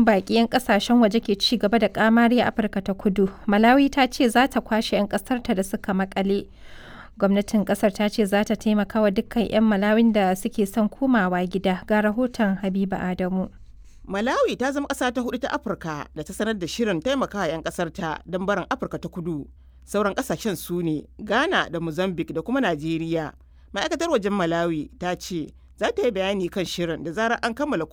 baƙi 'yan ƙasashen waje ke ci gaba da ƙamari a Afirka ta Kudu, Malawi ta ce za ta kwashe 'yan ƙasarta da suka maƙale. Gwamnatin ƙasar ta ce za ta taimaka wa dukkan 'yan Malawin da suke son komawa gida. Ga rahoton Habiba Adamu. Malawi ta zama ƙasa ta hudu ta Afirka da ta sanar da shirin taimakawa 'yan ƙasarta don barin Afirka ta Kudu. Sauran ƙasashen su ne Ghana da Mozambique da kuma Najeriya. Ma'aikatar wajen Malawi ta ce za ta yi bayani kan shirin da zarar an kammala